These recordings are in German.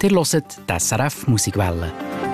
Ihr hört die SRF Musikwelle.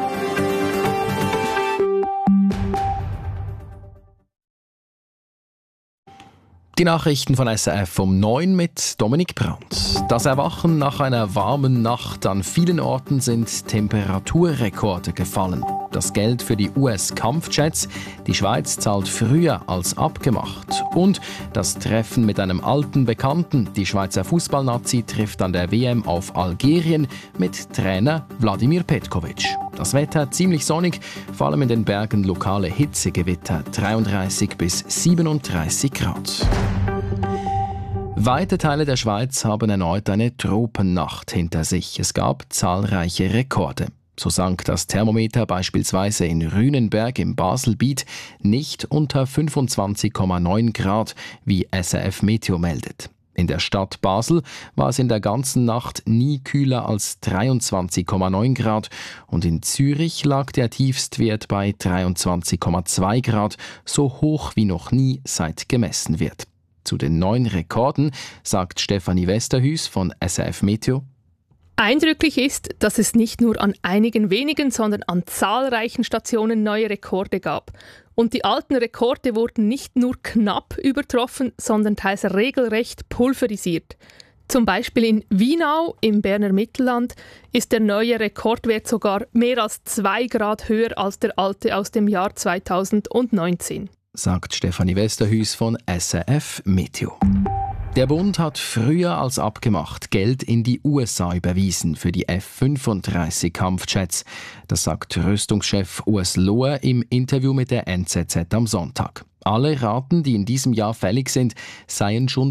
Die Nachrichten von SRF um 9 mit Dominik Brandt. Das Erwachen nach einer warmen Nacht. An vielen Orten sind Temperaturrekorde gefallen. Das Geld für die US-Kampfjets. Die Schweiz zahlt früher als abgemacht. Und das Treffen mit einem alten Bekannten. Die Schweizer Fußballnazi trifft an der WM auf Algerien mit Trainer Wladimir Petkovic. Das Wetter ziemlich sonnig, vor allem in den Bergen lokale Hitzegewitter, 33 bis 37 Grad. Weite Teile der Schweiz haben erneut eine Tropennacht hinter sich. Es gab zahlreiche Rekorde. So sank das Thermometer beispielsweise in Rühnenberg im Baselbiet nicht unter 25,9 Grad, wie SRF Meteo meldet. In der Stadt Basel war es in der ganzen Nacht nie kühler als 23,9 Grad und in Zürich lag der Tiefstwert bei 23,2 Grad, so hoch wie noch nie seit gemessen wird. Zu den neuen Rekorden sagt Stefanie Westerhus von SRF Meteo: Eindrücklich ist, dass es nicht nur an einigen wenigen, sondern an zahlreichen Stationen neue Rekorde gab. Und die alten Rekorde wurden nicht nur knapp übertroffen, sondern teils regelrecht pulverisiert. Zum Beispiel in Wienau im Berner Mittelland ist der neue Rekordwert sogar mehr als 2 Grad höher als der alte aus dem Jahr 2019. Sagt Stefanie Westerhus von SRF Meteo. Der Bund hat früher als abgemacht Geld in die USA überwiesen für die F-35 Kampfjets. Das sagt Rüstungschef Urs Lohr im Interview mit der NZZ am Sonntag. Alle Raten, die in diesem Jahr fällig sind, seien schon